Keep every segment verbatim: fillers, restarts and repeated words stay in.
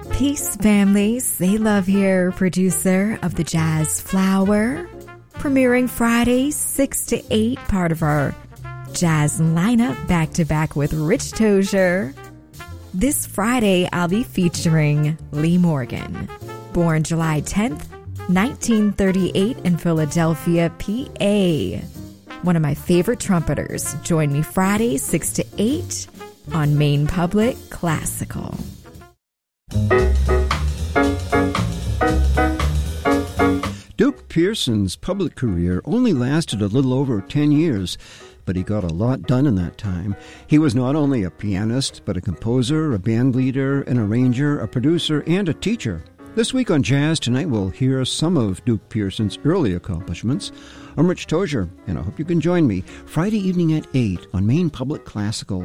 Peace, families. Say Love here, producer of the Jazz Flower, premiering Friday, six to eight, part of our jazz lineup, back-to-back with Rich Tozier. This Friday, I'll be featuring Lee Morgan, born July tenth, nineteen thirty-eight in Philadelphia, P A. One of my favorite trumpeters. Join me Friday, six to eight on Maine Public Classical. Duke Pearson's public career only lasted a little over ten years, but he got a lot done in that time. He was not only a pianist, but a composer, a band leader, an arranger, a producer, and a teacher. This week on Jazz Tonight, we'll hear some of Duke Pearson's early accomplishments. I'm Rich Tozier, and I hope you can join me Friday evening at eight on Maine Public Classical.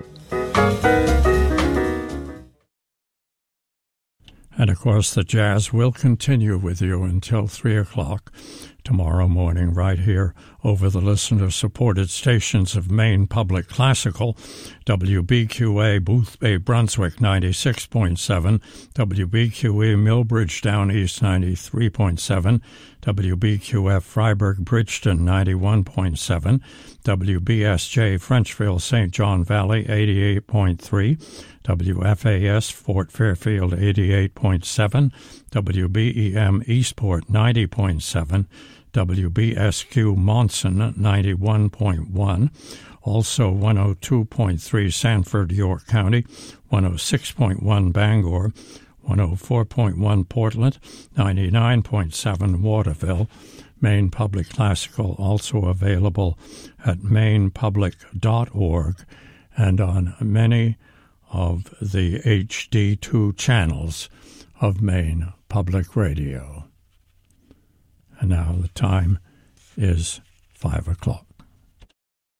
And, of course, the jazz will continue with you until three o'clock tomorrow morning right here over the listener-supported stations of Maine Public Classical, W B Q A Boothbay Brunswick ninety-six point seven, W B Q E Millbridge Down East ninety-three point seven, W B Q F Freiburg Bridgeton ninety-one point seven, W B S J Frenchville Saint John Valley eighty-eight point three, W F A S Fort Fairfield eighty-eight point seven, W B E M Eastport ninety point seven, W B S Q Monson ninety-one point one, also one oh two point three Sanford, York County, one oh six point one Bangor, one oh four point one Portland, ninety-nine point seven Waterville. Maine Public Classical also available at maine public dot org and on many of the H D two channels of Maine Public Radio. And now the time is five o'clock.